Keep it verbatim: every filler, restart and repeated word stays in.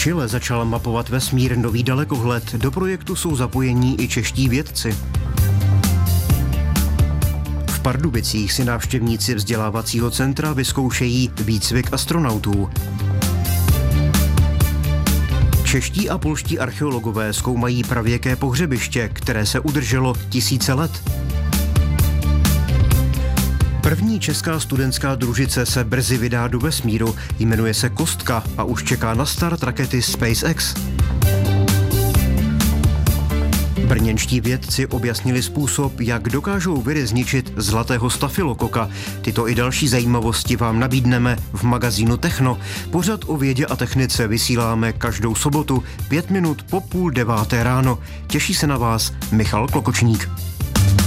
Chile začal mapovat vesmír nový dalekohled. Do projektu jsou zapojení i čeští vědci. V Pardubicích si návštěvníci vzdělávacího centra vyzkoušejí výcvik astronautů. Čeští a polští archeologové zkoumají pravěké pohřebiště, které se udrželo tisíce let. První česká studentská družice se brzy vydá do vesmíru, jmenuje se Kostka a už čeká na start rakety SpaceX. Brněnští vědci objasnili způsob, jak dokážou viry zničit zlatého stafilokoka. Tyto i další zajímavosti vám nabídneme v magazínu Techno. Pořad o vědě a technice vysíláme každou sobotu pět minut po půl deváté ráno. Těší se na vás Michal Klokočník.